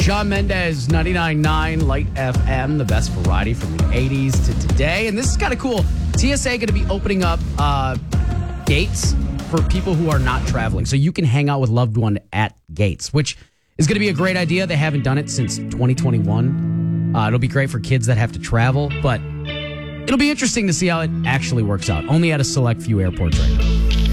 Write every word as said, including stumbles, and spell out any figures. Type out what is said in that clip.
Shawn Mendes, ninety-nine point nine Light F M, the best variety from the eighties to today. And this is kind of cool. T S A going to be opening up uh, gates for people who are not traveling. So you can hang out with loved one at gates, which is going to be a great idea. They haven't done it since twenty twenty-one. Uh, it'll be great for kids that have to travel, but it'll be interesting to see how it actually works out. Only at a select few airports right now.